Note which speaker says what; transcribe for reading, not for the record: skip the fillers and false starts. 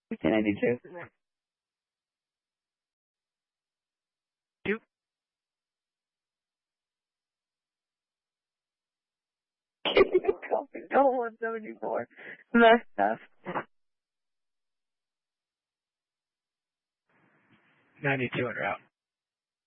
Speaker 1: 92. 2. Go 174. Nice stuff. 92 and out.